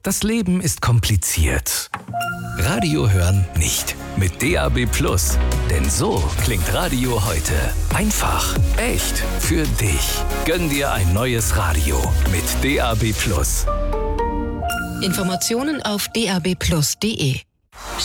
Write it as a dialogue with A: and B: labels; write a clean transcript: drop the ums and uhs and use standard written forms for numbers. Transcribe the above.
A: Das Leben ist kompliziert. Radio hören nicht. Mit DAB+. Denn so klingt Radio heute. Einfach, echt, für dich. Gönn dir ein neues Radio mit DAB+.
B: Informationen auf dabplus.de.